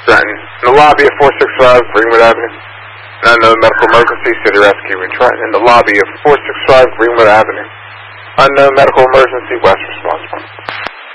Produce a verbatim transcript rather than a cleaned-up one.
Trenton. In the lobby of four sixty-five Greenwood Avenue. An unknown medical emergency, city rescue in Trenton. In the lobby of four sixty-five Greenwood Avenue. Unknown medical emergency, West response one.